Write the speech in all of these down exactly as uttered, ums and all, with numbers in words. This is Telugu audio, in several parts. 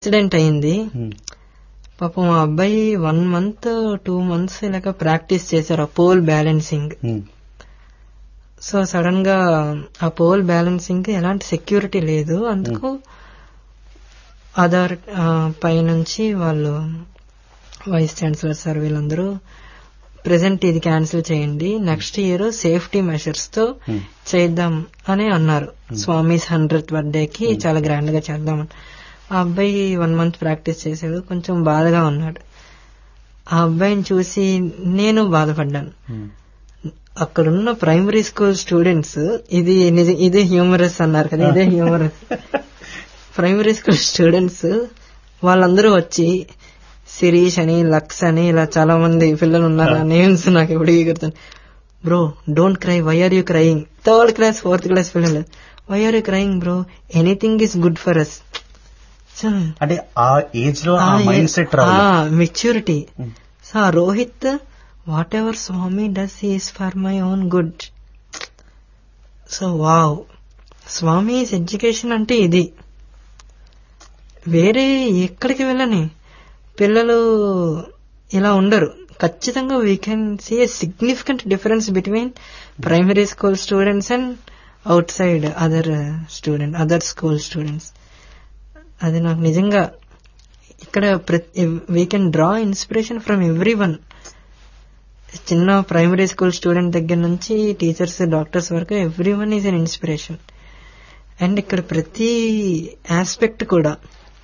యాక్సిడెంట్ అయింది. పాపం ఆ అబ్బాయి వన్ మంత్ టూ మంత్స్ ఇలాగ ప్రాక్టీస్ చేశారు ఆ పోల్ బ్యాలెన్సింగ్. సో సడన్ గా ఆ పోల్ బ్యాలెన్సింగ్ ఎలాంటి సెక్యూరిటీ లేదు, అందుకు ఆధార్ పై నుంచి వాళ్ళు వైస్ ఛాన్సలర్ సార్ వీళ్ళందరూ ప్రెసెంట్ ఇది క్యాన్సిల్ చేయండి, నెక్స్ట్ ఇయర్ సేఫ్టీ మెషర్స్ తో చేద్దాం అని అన్నారు. స్వామిస్ హండ్రెడ్ బర్త్డేకి చాలా గ్రాండ్ గా చేద్దామని. ఆ అబ్బాయి వన్ మంత్ ప్రాక్టీస్ చేశాడు, కొంచెం బాధగా ఉన్నాడు. ఆ అబ్బాయిని చూసి నేను బాధపడ్డాను. అక్కడున్న ప్రైమరీ స్కూల్ స్టూడెంట్స్, ఇది ఇదే హ్యూమరస్ అన్నారు కదా, ఇదే హ్యూమరస్. ప్రైమరీ స్కూల్ స్టూడెంట్స్ వాళ్ళందరూ వచ్చి శిరీష్ అని, లక్స్ అని, ఇలా చాలా మంది పిల్లలు ఉన్నారు. ఆ నేమ్స్ నాకు ఎప్పుడు గుర్తుంది. Bro don't cry, why are you crying? Third class fourth class పిల్లలు, why are you crying bro, anything is good for us. అంటే ఆ ఏజ్ లో mind set maturity. So Rohit, what ever Swamy does is for my own good. So wow, Swamy education అంటే ఇది. వేరే ఎక్కడికి వెళ్ళని పిల్లలు ఇలా ఉండరు. ఖచ్చితంగా we can see a significant difference between primary school students and out side other student other school students. అది నాకు నిజంగా ఇక్కడ we can draw inspiration from every one. చిన్న ప్రైమరీ స్కూల్ స్టూడెంట్ దగ్గర నుంచి టీచర్స్, డాక్టర్స్ వరకు every one is an inspiration. And ఇక్కడ ప్రతి ఆస్పెక్ట్ కూడా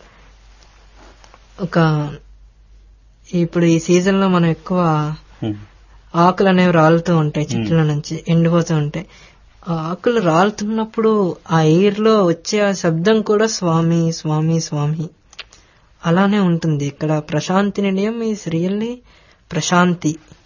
ఒక, ఇప్పుడు ఈ సీజన్ లో మనం ఎక్కువ ఆకులు అనేవి రాలుతూ ఉంటాయి, చెట్ల నుంచి ఎండిపోతూ ఉంటాయి. ఆ ఆకులు రాలుతున్నప్పుడు ఆ ఎయిర్ లో వచ్చే ఆ శబ్దం కూడా స్వామి స్వామి స్వామి అలానే ఉంటుంది. ఇక్కడ ప్రశాంతి నిలయం ఈజ్ రియల్లీ ప్రశాంతి.